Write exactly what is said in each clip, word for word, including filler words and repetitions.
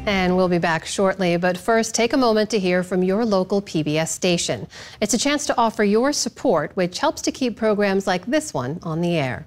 And we'll be back shortly, but first take a moment to hear from your local P B S station. It's a chance to offer your support, which helps to keep programs like this one on the air.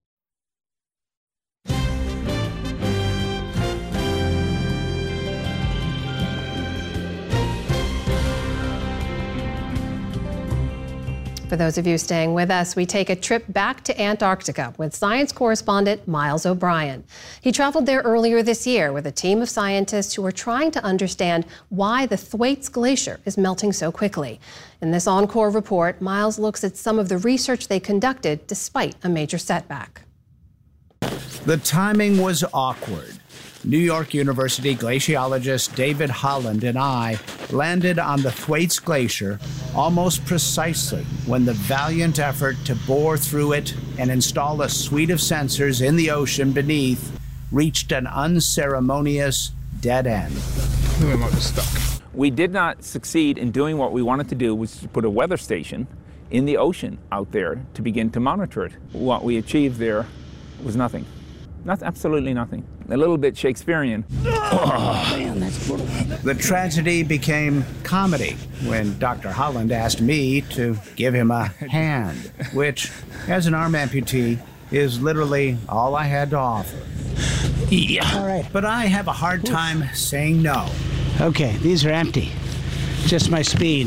For those of you staying with us, we take a trip back to Antarctica with science correspondent Miles O'Brien. He traveled there earlier this year with a team of scientists who are trying to understand why the Thwaites Glacier is melting so quickly. In this Encore report, Miles looks at some of the research they conducted despite a major setback. The timing was awkward. New York University glaciologist David Holland and I landed on the Thwaites Glacier almost precisely when the valiant effort to bore through it and install a suite of sensors in the ocean beneath reached an unceremonious dead end. We might be stuck. We did not succeed in doing what we wanted to do, which is to put a weather station in the ocean out there to begin to monitor it. What we achieved there was nothing. Not absolutely nothing. A little bit Shakespearean. Oh, man, that's brutal. The tragedy became comedy when Doctor Holland asked me to give him a hand, which, as an arm amputee, is literally all I had to offer. Yeah. All right. But I have a hard time saying no. Okay, these are empty. Just my speed.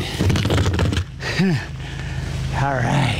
All right.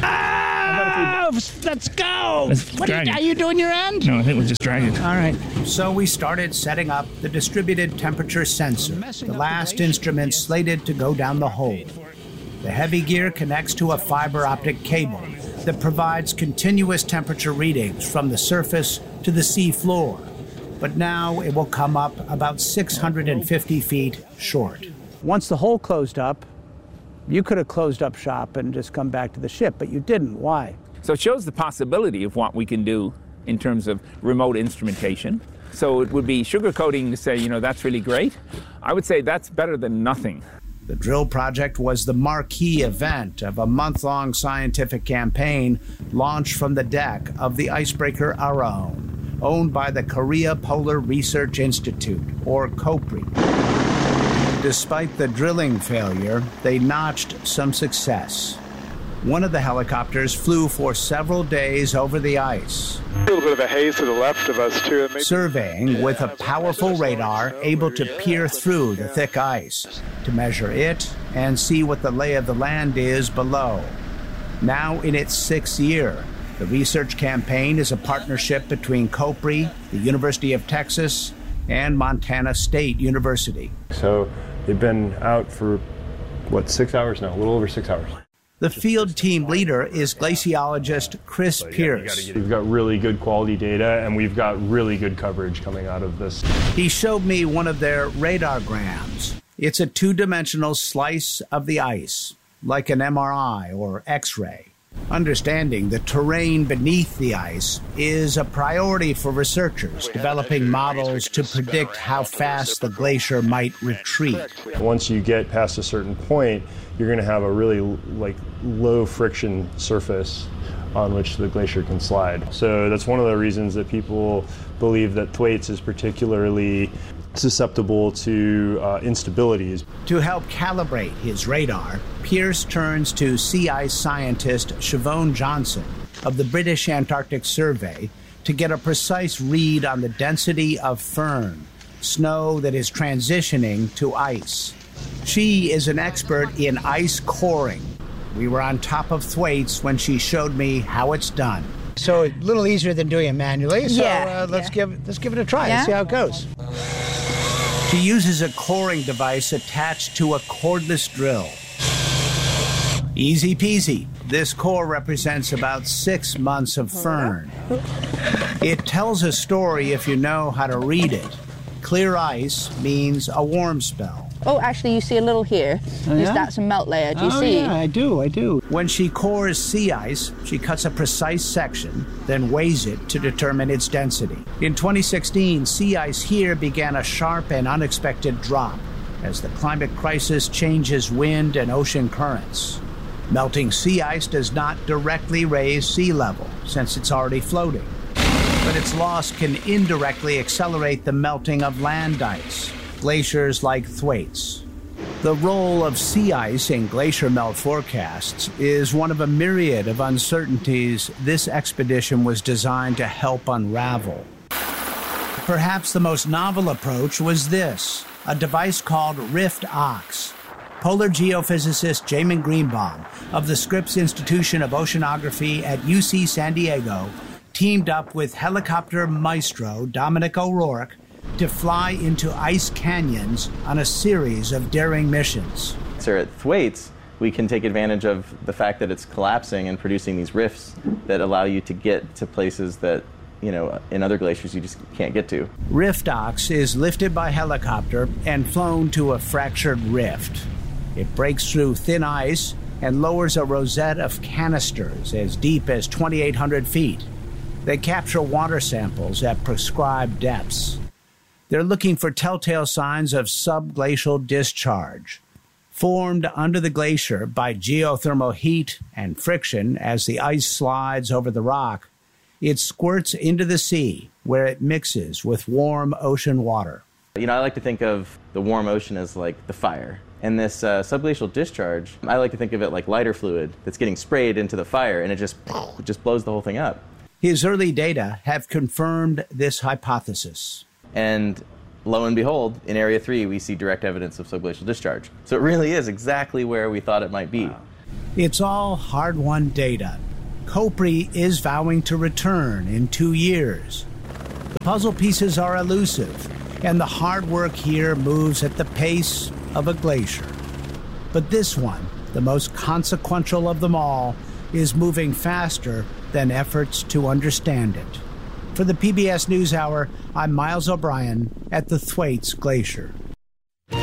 Oh, let's go! Let's what are you, are you doing your end? No, I think we'll just drag it. All right. So we started setting up the distributed temperature sensor, the last instrument slated to go down the hole. The heavy gear connects to a fiber optic cable that provides continuous temperature readings from the surface to the sea floor. But now it will come up about six hundred fifty feet short. Once the hole closed up, you could have closed up shop and just come back to the ship, but you didn't. Why? So it shows the possibility of what we can do in terms of remote instrumentation. So it would be sugarcoating to say, you know, that's really great. I would say that's better than nothing. The drill project was the marquee event of a month-long scientific campaign launched from the deck of the icebreaker Aron, owned by the Korea Polar Research Institute, or KOPRI. Despite the drilling failure, they notched some success. One of the helicopters flew for several days over the ice. A little bit of a haze to the left of us, too. Surveying with a powerful radar able to peer through the thick ice to measure it and see what the lay of the land is below. Now in its sixth year, the research campaign is a partnership between KOPRI, the University of Texas, and Montana State University. So they've been out for, what, six hours now, a little over six hours. The field team leader is glaciologist Chris Pierce. We've got really good quality data, and we've got really good coverage coming out of this. He showed me one of their radargrams. It's a two-dimensional slice of the ice, like an M R I or X-ray. Understanding the terrain beneath the ice is a priority for researchers developing models to predict how fast the glacier might retreat. Once you get past a certain point, you're going to have a really like low friction surface on which the glacier can slide. So that's one of the reasons that people believe that Thwaites is particularly susceptible to uh, instabilities. To help calibrate his radar, Pierce turns to sea ice scientist Siobhan Johnson of the British Antarctic Survey to get a precise read on the density of firn, snow that is transitioning to ice. She is an expert in ice coring. We were on top of Thwaites when she showed me how it's done. So a little easier than doing it manually. So yeah, uh, let's yeah. give let's give it a try. Yeah? Let's see how it goes. She uses a coring device attached to a cordless drill. Easy peasy. This core represents about six months of firn. It tells a story if you know how to read it. Clear ice means a warm spell. Oh, actually, you see a little here. Oh, yeah? That's a melt layer. Do you oh, see? Yeah, I do, I do. When she cores sea ice, she cuts a precise section, then weighs it to determine its density. In twenty sixteen, sea ice here began a sharp and unexpected drop as the climate crisis changes wind and ocean currents. Melting sea ice does not directly raise sea level, since it's already floating. but its loss can indirectly accelerate the melting of land ice, glaciers like Thwaites. The role of sea ice in glacier melt forecasts is one of a myriad of uncertainties this expedition was designed to help unravel. Perhaps the most novel approach was this, a device called RIFT-OX. Polar geophysicist Jamin Greenbaum of the Scripps Institution of Oceanography at U C San Diego teamed up with helicopter maestro Dominic O'Rourke to fly into ice canyons on a series of daring missions. So at Thwaites, we can take advantage of the fact that it's collapsing and producing these rifts that allow you to get to places that, you know, in other glaciers you just can't get to. RIFT-OX is lifted by helicopter and flown to a fractured rift. It breaks through thin ice and lowers a rosette of canisters as deep as twenty-eight hundred feet. They capture water samples at prescribed depths. They're looking for telltale signs of subglacial discharge, formed under the glacier by geothermal heat and friction as the ice slides over the rock. It squirts into the sea, where it mixes with warm ocean water. You know, I like to think of the warm ocean as like the fire. And this uh, subglacial discharge, I like to think of it like lighter fluid that's getting sprayed into the fire, and it just, it just blows the whole thing up. His early data have confirmed this hypothesis. And lo and behold, in Area three, we see direct evidence of subglacial discharge. So it really is exactly where we thought it might be. Wow. It's all hard-won data. Kopri is vowing to return in two years. The puzzle pieces are elusive, and the hard work here moves at the pace of a glacier. But this one, the most consequential of them all, is moving faster than efforts to understand it. For the P B S NewsHour, I'm Miles O'Brien at the Thwaites Glacier.